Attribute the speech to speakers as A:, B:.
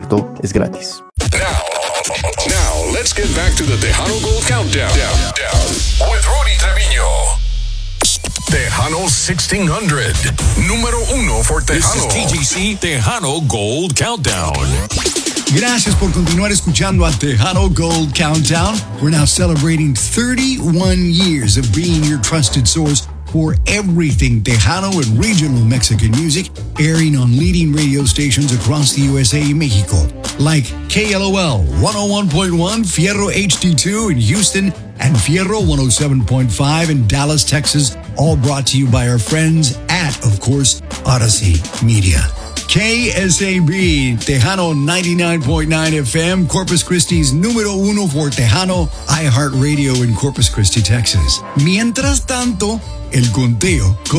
A: cierto, es gratis.
B: Now, let's get back to the Tejano Gold Countdown. With Rudy Treviño. Tejano 1600. Número 1 for Tejano.
C: This is TGC Tejano Gold Countdown.
D: Gracias por continuar escuchando a Tejano Gold Countdown. We're now celebrating 31 years of being your trusted source for everything Tejano and regional Mexican music, airing on leading radio stations across the USA and Mexico, like KLOL 101.1 Fierro HD2 in Houston and Fierro 107.5 in Dallas, Texas, all brought to you by our friends at, of course, Odyssey Media. KSAB, Tejano 99.9 FM, Corpus Christi's número 1 for Tejano, iHeartRadio in Corpus Christi, Texas. Mientras tanto, el conteo